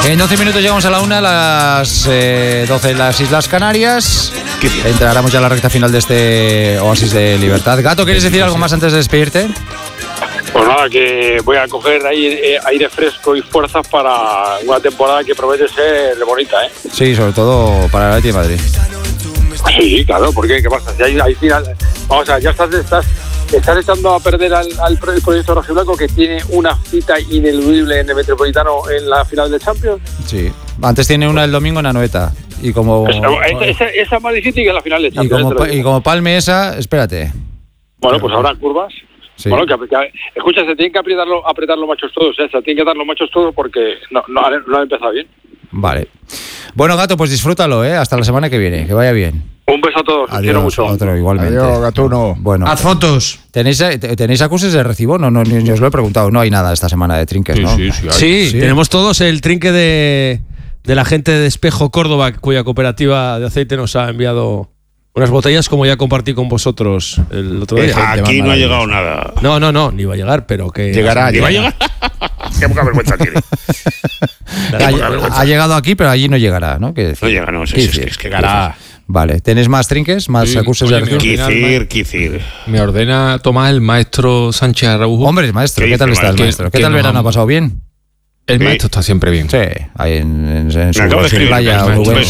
En 12 minutos llegamos a la 1, a las 12 en las Islas Canarias. Entraremos ya a la recta final de este oasis de libertad. Gato, ¿quieres decir algo más antes de despedirte? Pues nada, que voy a coger aire fresco y fuerzas para una temporada que promete ser bonita, ¿eh? Sí, sobre todo para el Atlético de Madrid. Sí, claro, ¿por qué? ¿Qué pasa? Si hay final, vamos a ver, ya estás echando a perder al proyecto rojiblanco, que tiene una cita ineludible en el Metropolitano en la final de Champions. Sí, antes tiene una el domingo en Anoeta. Y como esa más difícil que en la final de Champions. Y como palme esa, espérate. Bueno, pues habrá curvas. Sí. Bueno, escucha, se tienen que apretar los machos todos, se tienen que dar los machos todos porque no han empezado bien. Vale. Bueno, Gato, pues disfrútalo, hasta la semana que viene, que vaya bien. Un beso a todos, os quiero mucho. Otro, igualmente. Adiós, Gatuno. Bueno, haz fotos. ¿Tenéis acuses de recibo? No, ni os lo he preguntado. No hay nada esta semana de trinques, ¿no? Sí, tenemos todos el trinque de la gente de Espejo Córdoba, cuya cooperativa de aceite nos ha enviado unas botellas, como ya compartí con vosotros el otro día. Aquí no ha llegado nada. No, ni va a llegar, pero que... Llegará. ¿Va a llegar? Qué poca vergüenza tiene. Ha llegado aquí, pero allí no llegará, ¿no? No llega, no. Es que llegará. Vale, ¿tenéis más trinques? ¿Más acuses de recibo? Quicir. Me ordena Tomás el maestro Sánchez Araujo. Hombre, maestro, ¿qué tal está el maestro? ¿Qué tal verano? ¿Ha pasado bien? El maestro está siempre bien. Sí, ahí en su playa.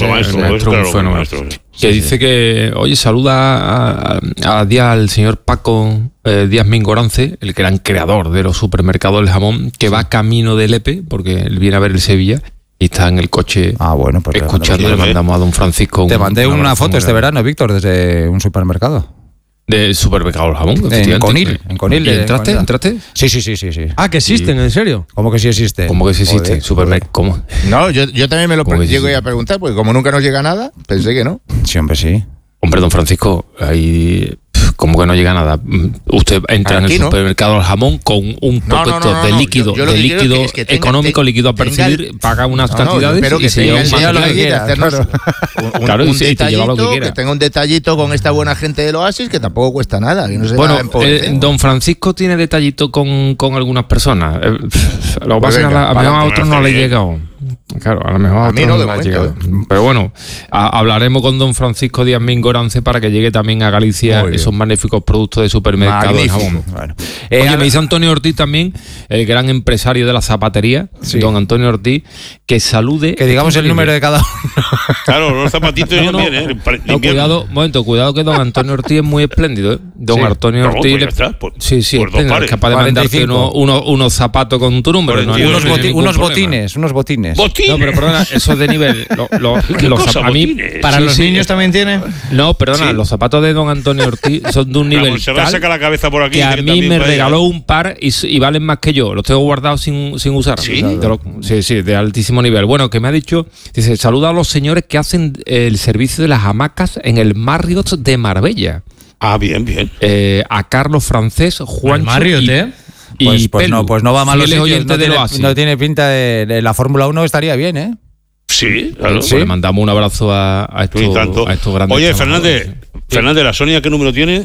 Maestro. Que dice que, oye, saluda al señor Paco Díaz Mingorance, el gran creador de los supermercados del jamón, que va camino de Lepe, porque él viene a ver el Sevilla. Y está en el coche pues escuchando. Le mandamos a don Francisco te mandé una foto este verano, Víctor, desde un supermercado. Del supermercado del jamón, en Conil. ¿Entraste? Sí. Que existen, ¿en serio? ¿Cómo que sí existen? ¿Cómo que sí existen? Supermercado, ¿cómo? No, yo también me lo llego a preguntar, porque como nunca nos llega nada, pensé que no. Sí, hombre, sí. Hombre, don Francisco, ahí... Como que no llega nada. Usted entra en el supermercado del jamón con un poquito de líquido, económico, líquido a percibir, paga unas cantidades pero y se lleva lo que quiera. Claro, y te lleva lo que quiera. Que tenga un detallito con esta buena gente del Oasis que tampoco cuesta nada. Que no se don Francisco tiene detallito con algunas personas. Lo que pasa es que a otros no le llega aún. Claro, a lo mejor a mí no le ha llegado. Pero bueno, hablaremos con don Francisco Díaz Mingorance para que llegue también a Galicia esos magníficos productos de supermercado de jamón. Bueno. Oye, me dice Antonio Ortiz también, el gran empresario de la zapatería, don Antonio Ortiz, que salude. Que digamos el número de cada uno. Claro, los zapatitos también, cuidado que don Antonio Ortiz es muy espléndido, Don Antonio Ortiz. Es capaz de mandarte unos zapatos con tu número. Unos botines. No, pero perdona, eso es de nivel. A mí, para los niños también tiene. No, perdona, los zapatos de don Antonio Ortiz son de un nivel tal saca la cabeza por aquí, que a mí me regaló un par y valen más que yo. Los tengo guardados sin usar. ¿Sí? Sí, de altísimo nivel. Bueno, que me ha dicho, dice, saluda a los señores que hacen el servicio de las hamacas en el Marriott de Marbella. Bien. A Carlos Francés, Juan Marriott, pues no va mal los sitios, no tiene pinta de la Fórmula 1, estaría bien, ¿eh? Sí, claro. Pues le mandamos un abrazo a estos grandes. Oye, Fernández, ¿la Sonia qué número tiene?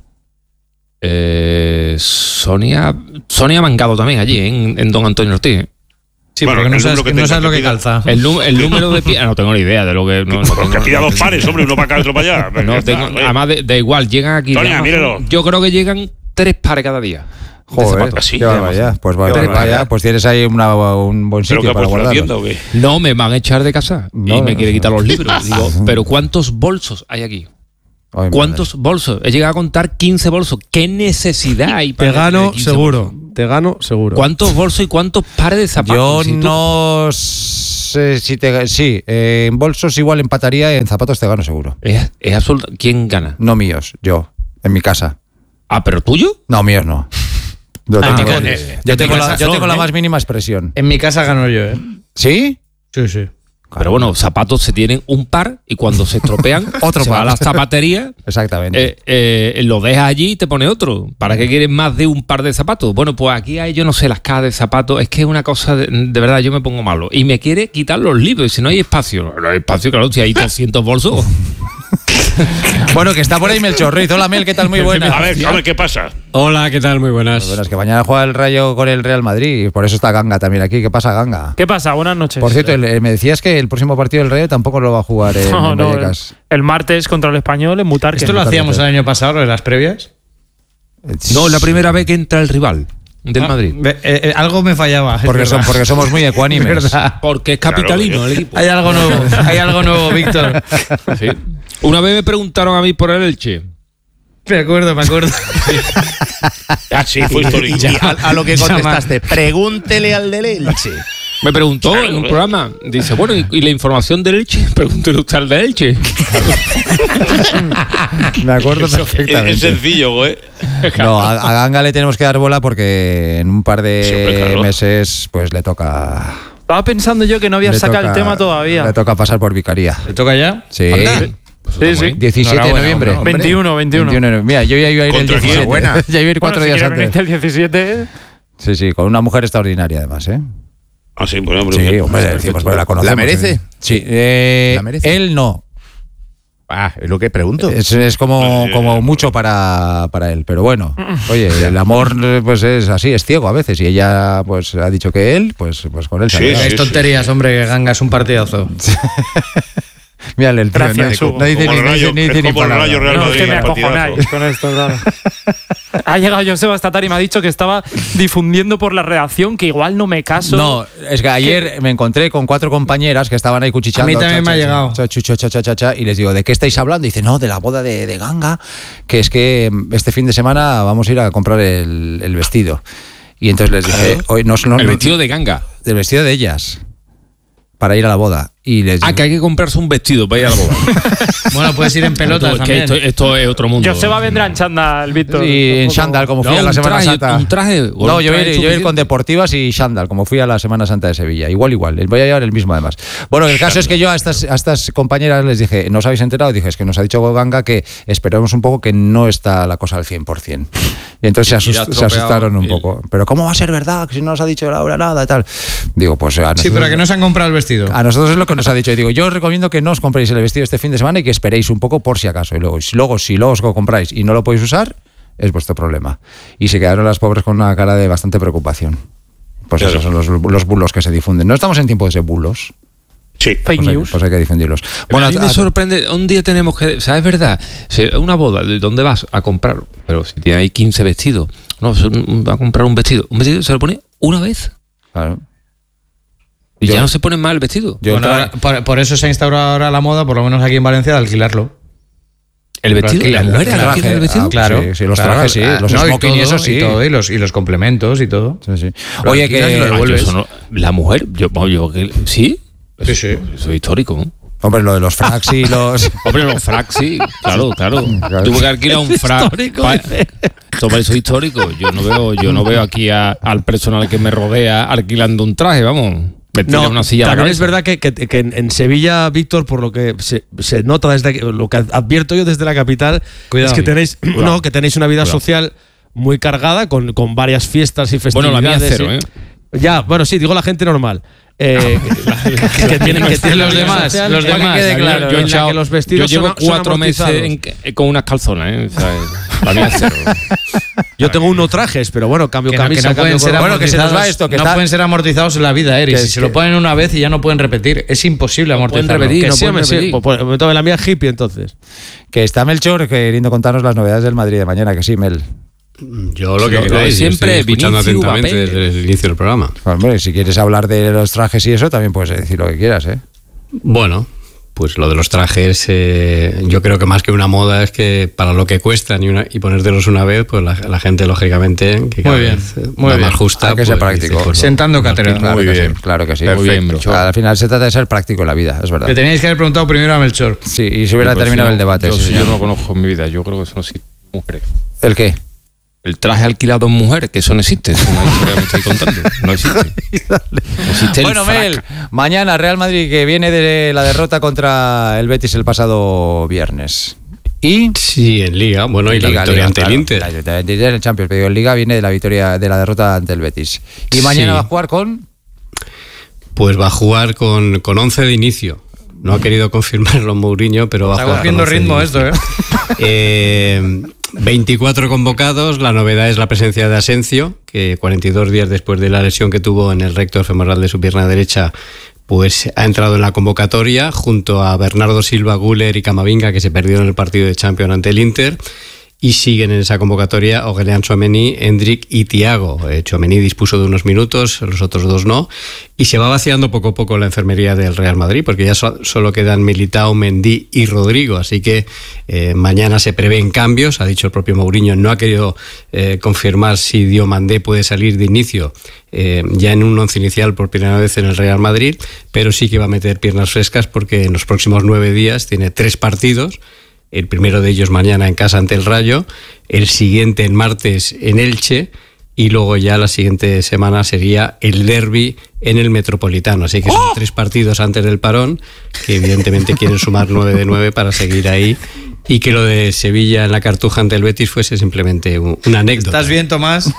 Sonia Mangado también allí, en don Antonio Ortiz. Sí, bueno, porque no sabes lo que calza. El número de no tengo ni idea de lo que... que pida 2 pares, hombre, uno para acá y otro para allá. Además, da igual, llegan aquí... Sonia, míralo. Yo creo que llegan 3 pares cada día. Joder, pues tienes ahí un buen sitio para guardarlo. No, me van a echar de casa y me quiere quitar los libros. Digo, pero ¿cuántos bolsos hay aquí? ¿Cuántos bolsos? He llegado a contar 15 bolsos. ¿Qué necesidad hay para te gano seguro? ¿Cuántos bolsos y cuántos pares de zapatos? Yo no sé si en bolsos igual empataría, en zapatos te gano seguro. Es absoluto. ¿Quién gana? No míos, yo, en mi casa. ¿Pero tuyo? No, míos no. Yo tengo la más mínima expresión. En mi casa gano yo, ¿eh? ¿Sí? Sí. Pero bueno, zapatos se tienen un par y cuando se estropean, otro par. Va a la zapatería. Exactamente. Lo dejas allí y te pone otro. ¿Para qué quieres más de un par de zapatos? Bueno, pues aquí hay, yo no sé, las cajas de zapatos. Es que es una cosa, de verdad, yo me pongo malo. Y me quiere quitar los libros. Y si no hay espacio. No hay espacio, claro, si hay 200 bolsos. Bueno, que está por ahí Melchor Ruiz. Hola, Mel, ¿qué tal? Muy buenas. A ver, ¿qué pasa? Hola, ¿qué tal? Muy buenas. Bueno, es que mañana juega el Rayo con el Real Madrid y por eso está Ganga también aquí. ¿Qué pasa, Ganga? ¿Qué pasa? Buenas noches. Por cierto, me decías que el próximo partido del Rayo tampoco lo va a jugar en Vallecas. El martes contra el Español en Butarque. ¿Esto lo hacíamos el año pasado, en las previas? No, la primera vez que entra el rival del Madrid. Algo me fallaba. Porque somos muy ecuánimes. ¿Verdad? Porque es capitalino el equipo. Hay algo nuevo, Víctor. Sí. Una vez me preguntaron a mí por el Elche. Me acuerdo. Ah, sí, fue histórico. Y a lo que contestaste, pregúntele al del Elche. Me preguntó en un programa, dice, bueno, ¿y la información del Elche? Pregúntele usted al del Elche. Me acuerdo perfectamente. Es sencillo, güey. No, a Ganga le tenemos que dar bola porque en un par de meses pues le toca... Estaba pensando yo que no había sacado el tema todavía. Le toca pasar por vicaría. ¿Le toca ya? Sí. Sí. 17 de noviembre. 21. Mira, yo ya iba a ir el 17. Ya iba a ir 4 días antes. El 17. Sí, con una mujer extraordinaria además, ¿eh? Ah, sí, bueno, sí, hombre, decimos, pues la conocemos. ¿La merece? Sí. ¿La merece? Él no. Ah, es lo que pregunto. Es como mucho para él, pero bueno, oye, el amor pues es así, es ciego a veces y ella pues ha dicho que él, pues con él. Sí, es tonterías, hombre, que Ganga es un partidazo. Mírale, el tío, Gracias, no dice ni como el Rayo Real No, es Madrid. que me acojonáis con esto, claro. Ha llegado Joseba esta tarde y me ha dicho que estaba difundiendo por la redacción, que igual no me caso. No, es que ayer me encontré con 4 compañeras que estaban ahí cuchicheando. A mí también me ha llegado. Y les digo, ¿de qué estáis hablando? Y dice, no, de la boda de Ganga, que es que este fin de semana vamos a ir a comprar el vestido. Y entonces les dije, hoy no el vestido de Ganga. Del vestido de ellas. Para ir a la boda. Y les digo, que hay que comprarse un vestido para ir a la boda. Bueno, puedes ir en pelotas también. Esto es otro mundo. Joseba vendrá en chándal, Víctor. Y en chándal, como fui a la Semana Santa. ¿Un traje? No, yo voy a ir con deportivas y chándal, como fui a la Semana Santa de Sevilla. Igual. Voy a llevar el mismo además. Bueno, el caso es que yo a estas compañeras les dije, ¿no os habéis enterado? Dije, es que nos ha dicho Ganga que esperemos un poco, que no está la cosa al 100%. Y entonces se asustaron un poco. Pero ¿cómo va a ser verdad? Que si no nos ha dicho ahora nada y tal. Digo, pues a nosotros, sí, pero que no se han comprado el vestido. A nosotros es lo que nos ha dicho. Y digo, yo os recomiendo que no os compréis el vestido este fin de semana y que esperéis un poco por si acaso. Y luego si os lo compráis y no lo podéis usar, es vuestro problema. Y se quedaron las pobres con una cara de bastante preocupación. Pues claro. Esos son los bulos que se difunden. No estamos en tiempo de ese bulos. Sí, fake news. Pues hay que difundirlos. Bueno, a mí me sorprende, un día tenemos que, ¿sabes verdad? Una boda, ¿de dónde vas a comprar? Pero si tiene ahí 15 vestidos, no, va a comprar un vestido se lo pone una vez. Claro. Y ya no se pone mal el vestido. Por eso se ha instaurado ahora la moda, por lo menos aquí en Valencia, de alquilarlo. ¿El vestido? ¿La mujer alquila el vestido? Claro. Sí, los trajes, sí. Los smoking y eso sí. Y los complementos y todo. Sí. Oye, que... ¿La mujer? ¿Sí? Sí. Eso es histórico, ¿no? Hombre, lo de los fracs y los... Hombre, los fracs, sí. Claro. Tuve que alquilar un frac. Eso es histórico. Yo no veo aquí al personal que me rodea alquilando un traje, vamos. No, una silla también es verdad que en Sevilla, Víctor, por lo que se nota desde lo que advierto yo desde la capital, es que tenéis una vida social muy cargada con varias fiestas y festividades. Bueno, la mía cero, Ya, bueno, sí, digo la gente normal. Que tienen los demás. Quede claro, que los vestidos yo llevo 4 meses con unas calzonas, La mía cero. Yo tengo unos trajes, pero bueno, cambio camisa, cambio bueno, que se nos va esto, que no pueden ser amortizados en la vida, Eri. Si se lo ponen una vez y ya no pueden repetir, es imposible amortizarlo. Pues la mía es hippie, entonces. Que está Melchor queriendo contarnos las novedades del Madrid de mañana, que sí, Mel. Yo lo que queráis, siempre estoy escuchando atentamente desde el inicio del programa. Hombre, si quieres hablar de los trajes y eso, también puedes decir lo que quieras, ¿eh? Bueno, pues lo de los trajes, yo creo que más que una moda es que para lo que cuestan y ponértelos una vez, pues la gente, lógicamente, que cada vez va más justa. Hay que ser práctico. Pues, sentando cátedra. Muy bien. Claro que sí. Muy bien, al final se trata de ser práctico en la vida, es verdad. Le teníais que haber preguntado primero a Melchor. Sí, y se hubiera terminado el debate. Yo no conozco en mi vida, yo creo que eso no existe. Mujeres. ¿El qué? El traje alquilado en mujer, que eso no existe. Es una historia que me estoy contando. No existe. Bueno, Mel, mañana Real Madrid, que viene de la derrota contra el Betis el pasado viernes. ¿Y? Sí, en Liga. Bueno, y la victoria ante el Inter. En el Champions, pero en Liga viene de la victoria, de la derrota ante el Betis. ¿Y mañana va a jugar con? Pues va a jugar con 11 de inicio. No ha querido confirmarlo Mourinho, pero va a jugar. Está cogiendo ritmo esto, 24 convocados. La novedad es la presencia de Asensio, que 42 días después de la lesión que tuvo en el recto femoral de su pierna derecha, pues ha entrado en la convocatoria junto a Bernardo Silva, Güler y Camavinga, que se perdieron el partido de Champions ante el Inter. Y siguen en esa convocatoria Aurélien Tchouaméni, Endrick y Thiago. Tchouaméni dispuso de unos minutos, los otros dos no. Y se va vaciando poco a poco la enfermería del Real Madrid, porque ya solo quedan Militao, Mendy y Rodrigo. Así que mañana se prevén cambios. Ha dicho el propio Mourinho, no ha querido confirmar si Diomandé puede salir de inicio ya en un once inicial por primera vez en el Real Madrid, pero sí que va a meter piernas frescas porque en los próximos 9 días tiene 3 partidos. El primero de ellos mañana en casa ante el Rayo, el siguiente en martes en Elche y luego ya la siguiente semana sería el derbi en el Metropolitano. Así que son 3 partidos antes del parón, que evidentemente quieren sumar 9 de 9 para seguir ahí, y que lo de Sevilla en la Cartuja ante el Betis fuese simplemente una anécdota. ¿Estás bien, Tomás?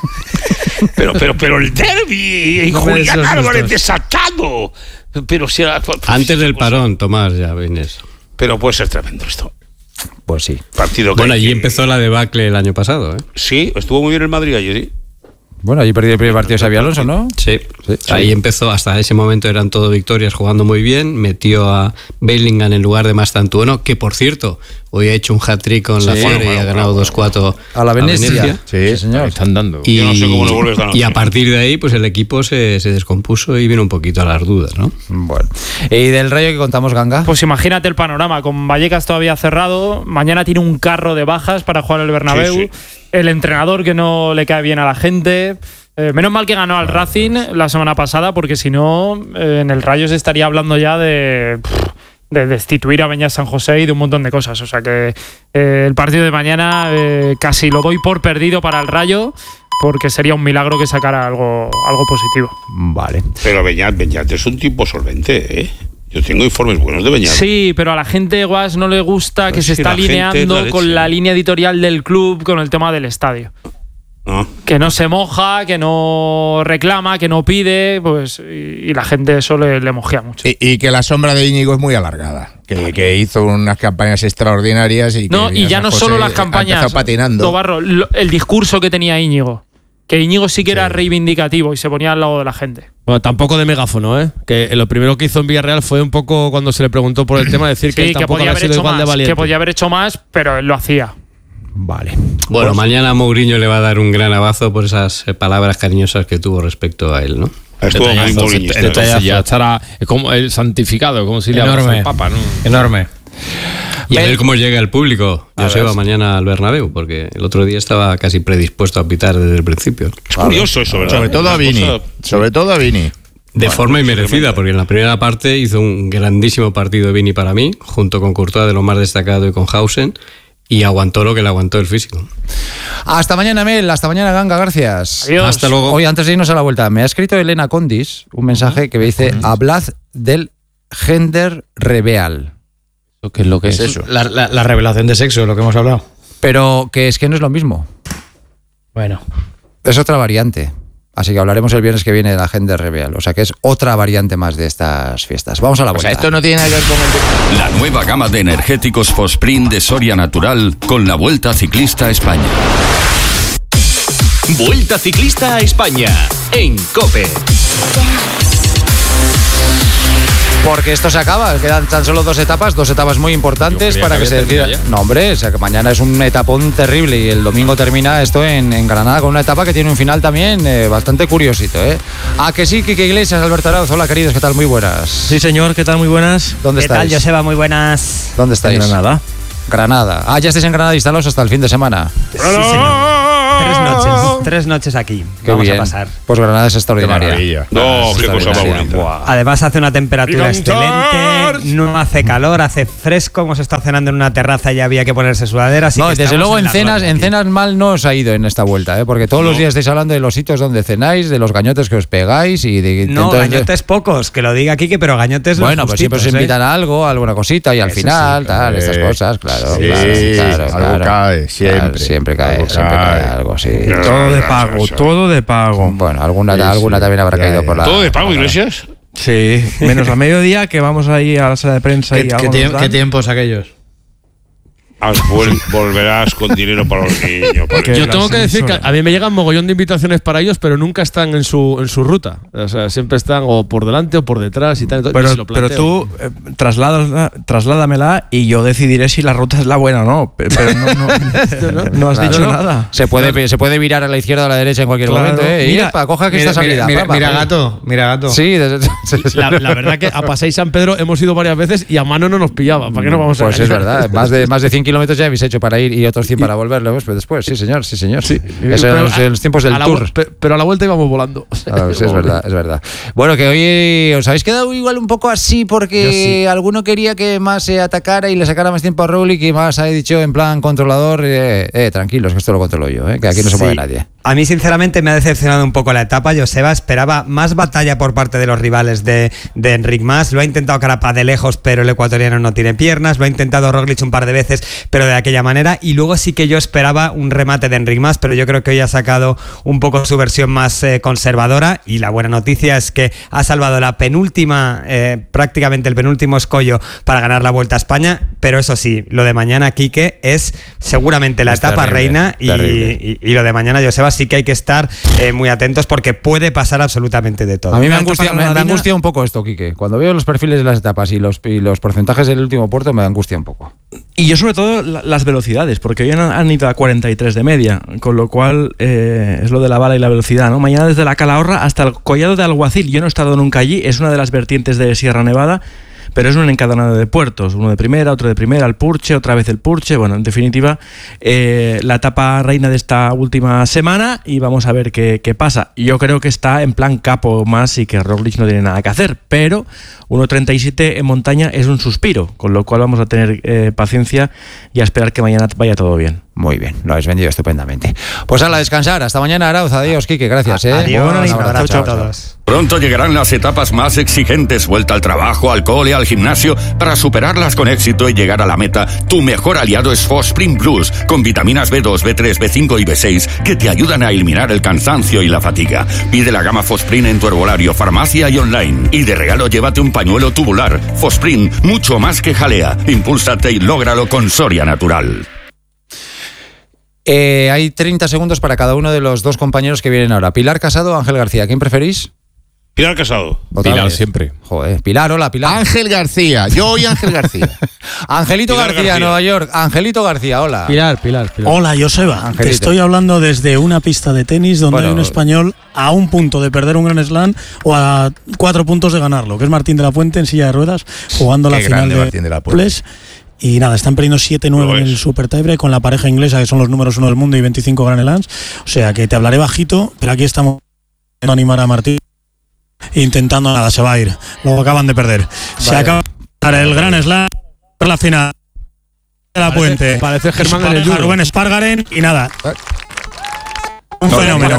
Pero el derbi, Julián Álvarez desatado. Pero si era, antes del parón, Tomás, ya vienes. Pero puede ser tremendo esto. Pues sí. Partido bueno, allí empezó la debacle el año pasado, ¿eh? Sí, estuvo muy bien el Madrid ayer, ¿sí? Bueno, allí perdió el primer partido Xabi Alonso, ¿no? Sí. Ahí empezó, hasta ese momento eran todo victorias, jugando muy bien. Metió a Bellingham en lugar de Mastantuono, que por cierto, hoy ha hecho un hat-trick con la Fiore y ha ganado 2-4 a la Venecia. Sí, señor. Están dando. Yo no sé cómo lo vuelves a ganar. Y a partir de ahí, pues el equipo se descompuso y vino un poquito a las dudas, ¿no? Bueno. ¿Y del Rayo que contamos, Ganga? Pues imagínate el panorama, con Vallecas todavía cerrado, mañana tiene un carro de bajas para jugar el Bernabéu, Sí. el entrenador que no le cae bien a la gente. Menos mal que ganó al Racing la semana pasada, porque si no, en el Rayo se estaría hablando ya de destituir a Beñat San José y de un montón de cosas. O sea que el partido de mañana casi lo doy por perdido para el Rayo, porque sería un milagro que sacara algo positivo. Vale. Pero Beñat es un tipo solvente, ¿eh? Yo tengo informes buenos de Beñat. Sí, pero a la gente, Guas, no le gusta Pues que se sí, está la gente es alineando la con leche. la línea editorial del club, con el tema del estadio. Ah. Que no se moja, que no reclama, que no pide, pues y la gente eso le mojea mucho. Y que la sombra de Íñigo es muy alargada, que hizo unas campañas extraordinarias y No, que y ya no José solo las ha campañas, empezado patinando. Tobarro, el discurso que tenía Íñigo. Que Íñigo sí que era reivindicativo y se ponía al lado de la gente. Bueno, tampoco de megáfono, ¿eh? Que lo primero que hizo en Villarreal fue un poco, cuando se le preguntó por el tema, decir que él tampoco podía había haber sido hecho igual de más, valiente. que podía haber hecho más, pero él lo hacía. Vale. Bueno, mañana Mourinho le va a dar un gran abrazo por esas palabras cariñosas que tuvo respecto a él, ¿no? Estuvo muy Mourinho. Entonces ya estará como el santificado, como si le hablase al Papa, ¿no? Enorme. Y a ver cómo llega el público. Joseba mañana al Bernabéu, porque el otro día estaba casi predispuesto a pitar desde el principio. Es curioso eso, ¿verdad? Sobre todo a Vini. Sobre todo a Vini. De forma inmerecida, porque en la primera parte hizo un grandísimo partido Vini para mí, junto con Courtois, de lo más destacado, y con Hausen, y aguantó lo que le aguantó el físico. Hasta mañana, Mel. Hasta mañana, Ganga. Gracias. Adiós. Hasta luego. Hoy, antes de irnos a la vuelta, me ha escrito Elena Condis un mensaje que me dice: hablad del gender reveal. ¿Qué es lo que es? eso? La revelación de sexo, lo que hemos hablado. Pero que es que no es lo mismo. Bueno. Es otra variante. Así que hablaremos el viernes que viene de la gender reveal. O sea que es otra variante más de estas fiestas. Vamos a la O vuelta. sea, esto no tiene nada que ver con el... La nueva gama de energéticos Fosprint de Soria Natural con la Vuelta Ciclista a España. Vuelta Ciclista a España en COPE. Porque esto se acaba, quedan tan solo dos etapas muy importantes para que se decida. No, hombre, o sea que mañana es un etapón terrible y el domingo termina esto en Granada con una etapa que tiene un final también bastante curiosito, ¿eh? Ah, que sí, Quique Iglesias, Alberto Arauz, hola queridos, ¿qué tal? Muy buenas. Sí, señor, ¿qué tal? Muy buenas. ¿Dónde estáis? ¿Qué tal, Joseba? Muy buenas. ¿Dónde estáis? En Granada. Granada. Ah, ya estáis en Granada instalados hasta el fin de semana. Sí, señor. 3 noches aquí. Qué Vamos bien. a pasar. Pues Granada es extraordinaria. No, qué cosa más bonita. Buah. Además hace una temperatura excelente, no hace calor, hace fresco. Hemos estado cenando en una terraza y ya había que ponerse sudadera. Así No, que desde estamos luego en la cenas, gloria en aquí. cenas mal no os ha ido en esta vuelta, porque todos los días estáis hablando de los sitios donde cenáis, de los gañotes que os pegáis y de No, entonces- gañotes pocos, que lo diga Quique, pero gañotes los Bueno, pues siempre os justitos, invitan a algo, a alguna cosita y al Eso final, sí, tal, estas cosas, claro. Sí, algo cae, siempre. Claro, siempre cae, Algo siempre cae cae. algo, sí. Todo de pago, todo de pago. Bueno, alguna también habrá caído por la... ¿Todo de pago, Iglesias? Sí, menos a mediodía, que vamos ahí a la sala de prensa. ¿Qué tiempos aquellos? Volverás con dinero para los niños. Yo tengo que decir que a mí me llegan mogollón de invitaciones para ellos, pero nunca están en su ruta. O sea, siempre están o por delante o por detrás y tal. Pero tú trasládamela y yo decidiré si la ruta es la buena o no. Pero no has dicho nada. Se puede virar a la izquierda o a la derecha en cualquier momento. Mira, coja que esta salida. Mira gato. Sí, la verdad que a Pasay San Pedro hemos ido varias veces y a mano no nos pillaba. ¿Para qué no vamos a Pues es verdad, más de 100 kilómetros ya habéis hecho para ir y otros 100 para volver después. Sí, señor. Sí. Eso en los tiempos del tour. Pero a la vuelta íbamos volando. Sí, es verdad. Bueno, que hoy os habéis quedado igual un poco así porque alguno quería que más se atacara y le sacara más tiempo a Roglic y más ha dicho en plan controlador, tranquilos, que esto lo controlo yo, que aquí no se mueve nadie. A mí sinceramente me ha decepcionado un poco la etapa. Joseba esperaba más batalla por parte de los rivales de Enric Mas. Lo ha intentado Carapaz de lejos, pero el ecuatoriano no tiene piernas. Lo ha intentado Roglic un par de veces, pero de aquella manera. Y luego sí que yo esperaba un remate de Enric Mas, pero yo creo que hoy ha sacado un poco su versión más conservadora. Y la buena noticia es que ha salvado la penúltima, prácticamente el penúltimo escollo para ganar la Vuelta a España. Pero eso sí, lo de mañana, Quique, es seguramente la etapa reina. Y lo de mañana, Joseba, sí que hay que estar muy atentos porque puede pasar absolutamente de todo. A mí me angustia un poco esto, Quique. Cuando veo los perfiles de las etapas y los porcentajes del último puerto me angustia un poco. Y yo sobre todo las velocidades, porque hoy han ido a 43 de media, con lo cual es lo de la bala y la velocidad, ¿no? Mañana desde la Calahorra hasta el Collado de Alguacil, yo no he estado nunca allí, es una de las vertientes de Sierra Nevada, pero es un encadenado de puertos, uno de primera, otro de primera, el Purche, otra vez el Purche. Bueno, en definitiva, la etapa reina de esta última semana y vamos a ver qué pasa. Yo creo que está en plan capo más y que Roglic no tiene nada que hacer, pero 1.37 en montaña es un suspiro, con lo cual vamos a tener paciencia y a esperar que mañana vaya todo bien. Muy bien, lo habéis vendido estupendamente. Pues a descansar, hasta mañana, Arauz. Adiós, Quique, gracias. Adiós, un abrazo a todos. Pronto llegarán las etapas más exigentes, vuelta al trabajo, al cole, al gimnasio. Para superarlas con éxito y llegar a la meta, tu mejor aliado es Fosprint Plus, con vitaminas B2, B3, B5 y B6 que te ayudan a eliminar el cansancio y la fatiga. Pide la gama Fosprint en tu herbolario, farmacia y online. Y de regalo llévate un pañuelo tubular. Fosprint, mucho más que jalea. Impúlsate y lógralo con Soria Natural. Hay 30 segundos para cada uno de los dos compañeros que vienen ahora. Pilar Casado o Ángel García, ¿quién preferís? Pilar Casado. Pilar siempre. Joder, Pilar, hola Pilar. Ángel García, yo hoy Ángel García. Angelito García, Nueva York. Angelito García, hola. Pilar. Hola, Joseba. Angelito. Te estoy hablando desde una pista de tenis donde hay un español a un punto de perder un Grand Slam o a 4 puntos de ganarlo, que es Martín de la Puente en silla de ruedas, jugando la final de la Ples. Y nada, están perdiendo 7-9 en el Super Tiebreak con la pareja inglesa, que son los números 1 del mundo y 25 Grand Slams. O sea que te hablaré bajito, pero aquí estamos intentando animar a Martín. Intentando nada, se va a ir. Lo acaban de perder. Se acaba el Grand Slam, la final de la Puente. Parece Germán en el Juro. Rubén Espargaren y nada. Un fenómeno.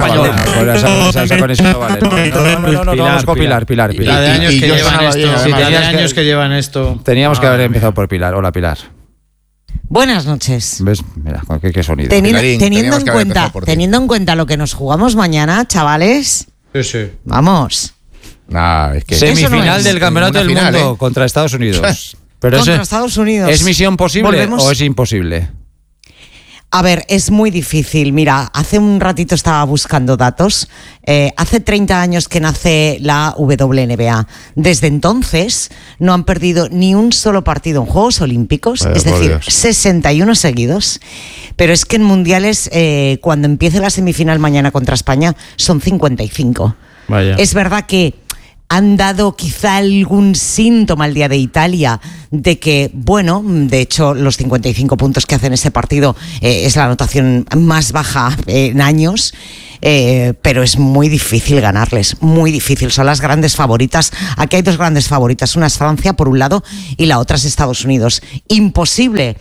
No, vamos con Pilar. La de años que llevan esto. Teníamos que haber empezado por Pilar. Hola, Pilar. Buenas noches. ¿Ves? Mira, qué sonido. Teniendo en cuenta lo que nos jugamos mañana, chavales. Sí. Vamos. Es que semifinal del Campeonato del Mundo contra Estados Unidos. Pero contra Estados Unidos. ¿Es misión posible o es imposible? A ver, es muy difícil. Mira, hace un ratito estaba buscando datos. Hace 30 años que nace la WNBA. Desde entonces no han perdido ni un solo partido en Juegos Olímpicos, es decir, 61 seguidos. Pero es que en mundiales, cuando empiece la semifinal mañana contra España, son 55. Vaya. Es verdad que han dado quizá algún síntoma el día de Italia de que, bueno, de hecho los 55 puntos que hacen ese partido es la anotación más baja en años, pero es muy difícil ganarles, muy difícil. Son las grandes favoritas. Aquí hay dos grandes favoritas, una es Francia por un lado y la otra es Estados Unidos. Imposible.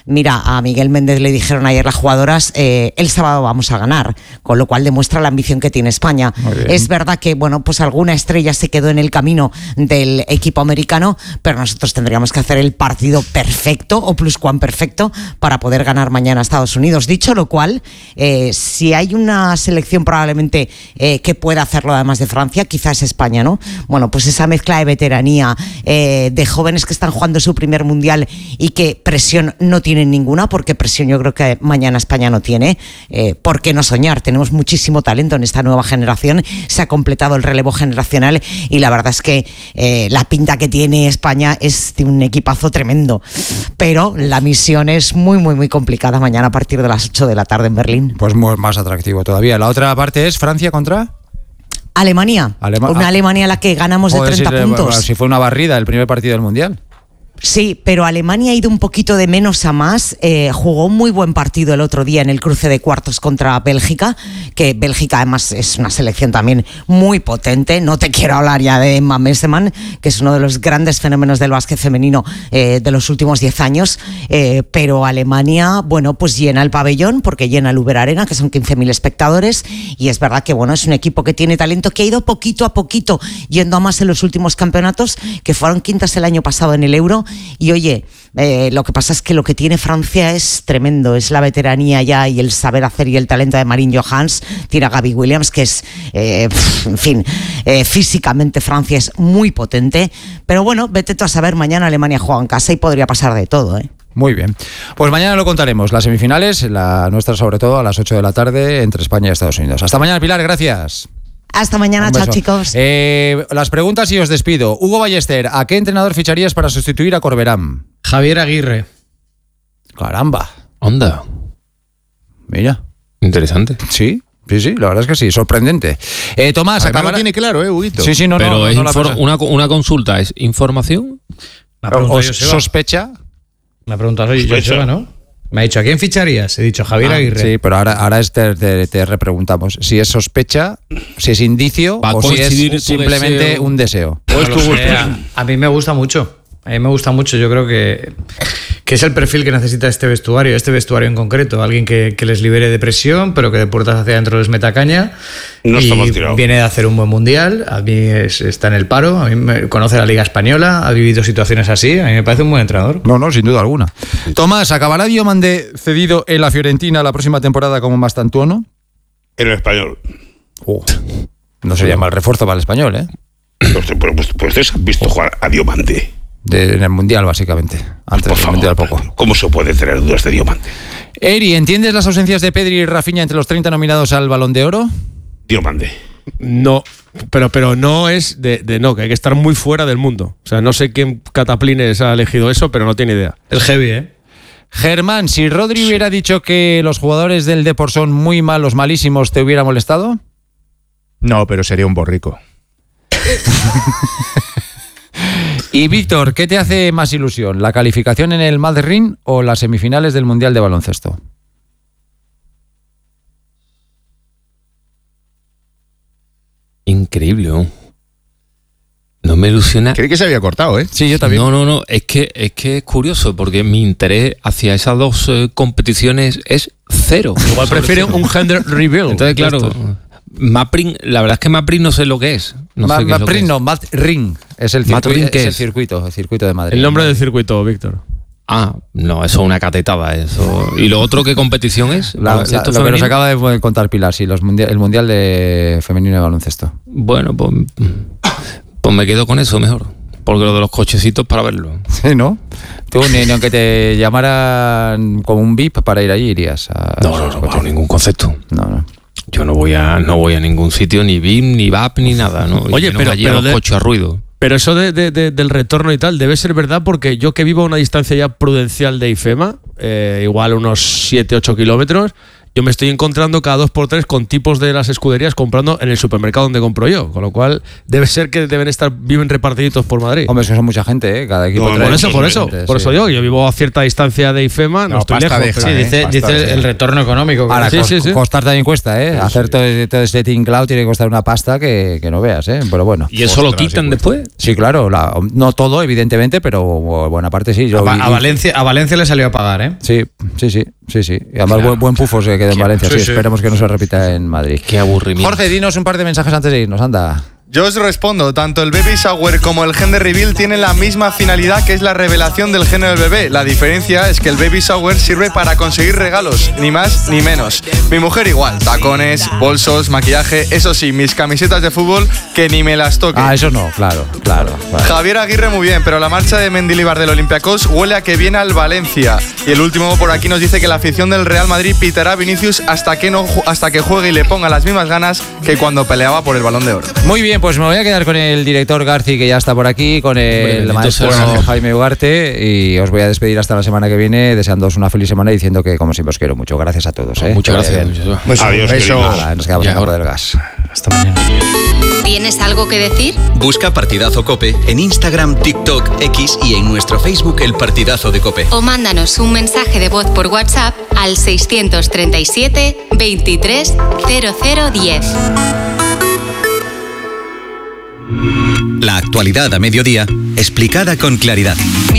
Mira, a Miguel Méndez le dijeron ayer las jugadoras, el sábado vamos a ganar, con lo cual demuestra la ambición que tiene España. Es verdad que, bueno, pues alguna estrella se quedó en el camino del equipo americano, pero nosotros tendríamos que hacer el partido perfecto o pluscuamperfecto para poder ganar mañana a Estados Unidos. Dicho lo cual, si hay una selección probablemente que pueda hacerlo además de Francia, quizás España, ¿no? Bueno, pues esa mezcla de veteranía, de jóvenes que están jugando su primer mundial y que presión no tienen ninguna, porque presión yo creo que mañana España no tiene. ¿Por qué no soñar? Tenemos muchísimo talento en esta nueva generación, se ha completado el relevo generacional y la verdad es que la pinta que tiene España es de un equipazo tremendo, pero la misión es muy, muy, muy complicada mañana a partir de las 8 de la tarde en Berlín. Pues más atractivo todavía. La otra parte es Francia contra... Alemania. Una Alemania a la que ganamos de 30 puntos. Si fue una barrida el primer partido del Mundial. Sí, pero Alemania ha ido un poquito de menos a más. Jugó un muy buen partido el otro día en el cruce de cuartos contra Bélgica, que Bélgica además es una selección también muy potente. No te quiero hablar ya de Emma Messemann, que es uno de los grandes fenómenos del básquet femenino de los últimos 10 años, pero Alemania, bueno, pues llena el pabellón porque llena el Uber Arena, que son 15.000 espectadores, y es verdad que, bueno, es un equipo que tiene talento, que ha ido poquito a poquito yendo a más en los últimos campeonatos, que fueron quintas el año pasado en el Euro. Y oye, lo que pasa es que lo que tiene Francia es tremendo, es la veteranía ya y el saber hacer y el talento de Marine Johans. Tiene a Gaby Williams, que es, en fin, físicamente Francia es muy potente, pero bueno, vete tú a saber, mañana Alemania juega en casa y podría pasar de todo, ¿eh? Muy bien. Pues mañana lo contaremos, las semifinales, la nuestra sobre todo a las 8 de la tarde entre España y Estados Unidos. Hasta mañana, Pilar, gracias. Hasta mañana, chao chicos. Las preguntas y os despido. Hugo Ballester, ¿a qué entrenador ficharías para sustituir a Corberán? Javier Aguirre. Caramba. Onda. Mira. Interesante. Sí, la verdad es que sí, sorprendente. Tomás, además lo tiene claro, Huguito. Sí, no, pero una consulta, ¿es información? ¿O sospecha? Me ha preguntado Joseba, ¿no? Me ha dicho, ¿a quién ficharías? He dicho, Javier Aguirre. Sí, pero ahora te repreguntamos si es sospecha, si es indicio o si es simplemente un deseo. A mí me gusta mucho. Yo creo que es el perfil que necesita este vestuario en concreto. Alguien que les libere de presión, pero que de puertas hacia adentro les meta caña. No estamos tirados. Viene de hacer un buen mundial. A mí está en el paro. A mí conoce la Liga Española. Ha vivido situaciones así. A mí me parece un buen entrenador. No, sin duda alguna. Tomás, ¿acabará Diomande cedido en la Fiorentina la próxima temporada como Mastantuono? En el Español. No sería mal refuerzo para el Español, ¿eh? Pues has visto jugar a Diomande. En el Mundial, básicamente. Antes del Mundial poco. ¿Cómo se puede tener dudas de Diomande? Eri, ¿entiendes las ausencias de Pedri y Rafinha entre los 30 nominados al Balón de Oro? Diomande. No, pero no es de no, que hay que estar muy fuera del mundo. O sea, no sé quién cataplines ha elegido eso, pero no tiene idea. Es heavy, ¿eh? Germán, si Rodri hubiera dicho que los jugadores del Depor son muy malos, malísimos, ¿te hubiera molestado? No, pero sería un borrico. Y Víctor, ¿qué te hace más ilusión? ¿La calificación en el Madrid o las semifinales del Mundial de Baloncesto? Increíble, ¿no? No me ilusiona. Creí que se había cortado, ¿eh? Sí, yo también. No, es que es curioso, porque mi interés hacia esas dos competiciones es cero. Igual prefieren un gender reveal. Entonces, claro, Mapring, la verdad es que Mapring no sé lo que es. Mapring no, Madrid es el circuito de Madrid. El nombre del circuito, Víctor. No, eso es una catetada. Eso. ¿Y lo otro qué competición es? Lo que nos acaba de contar Pilar, sí, el Mundial de Femenino de Baloncesto. Bueno, pues me quedo con eso mejor. Porque lo de los cochecitos para verlo. Sí, ¿no? Tú ni aunque te llamaran como un VIP para ir allí irías a... No, bajo ningún concepto. No. Yo no voy a ningún sitio, ni VIP, ni VAP, ni nada, ¿no? Oye, pero los coches a ruido. Pero eso del retorno y tal debe ser verdad, porque yo que vivo a una distancia ya prudencial de IFEMA, igual unos 7-8 kilómetros, yo me estoy encontrando cada 2x3 con tipos de las escuderías comprando en el supermercado donde compro yo, con lo cual debe ser que deben estar bien repartiditos por Madrid. Hombre, es que son mucha gente, cada equipo por eso yo vivo a cierta distancia de IFEMA, no estoy lejos. Dice el retorno económico. Ahora, costar también cuesta, hacer todo este tinglao tiene que costar una pasta que no veas, pero bueno. ¿Y eso lo quitan después? Sí, claro, no todo, evidentemente, pero buena parte sí. A Valencia le salió a pagar, Sí. Y además buen pufo se quedó en Valencia, sí. Esperemos que no se repita en Madrid. Qué aburrimiento. Jorge, dinos un par de mensajes antes de irnos, anda. Yo os respondo, tanto el baby shower como el gender reveal tienen la misma finalidad, que es la revelación del género del bebé. La diferencia es que el baby shower sirve para conseguir regalos, ni más ni menos. Mi mujer igual, tacones, bolsos, maquillaje, eso sí, mis camisetas de fútbol que ni me las toque. Eso no, claro. Javier Aguirre muy bien, pero la marcha de Mendilibar del Olympiacos huele a que viene al Valencia. Y el último por aquí nos dice que la afición del Real Madrid pitará a Vinicius hasta que juegue y le ponga las mismas ganas que cuando peleaba por el Balón de Oro. Muy bien, pues me voy a quedar con el director Garci, que ya está por aquí, con el maestro Jaime Ugarte, y os voy a despedir hasta la semana que viene, deseándoos una feliz semana y diciendo que, como siempre, os quiero mucho. Gracias a todos. Muchas gracias. Adiós. Nada, nos quedamos en la hora del gas. Hasta mañana. ¿Tienes algo que decir? Busca Partidazo COPE en Instagram, TikTok, X y en nuestro Facebook El Partidazo de COPE. O mándanos un mensaje de voz por WhatsApp al 637 23 0010. La actualidad a mediodía, explicada con claridad.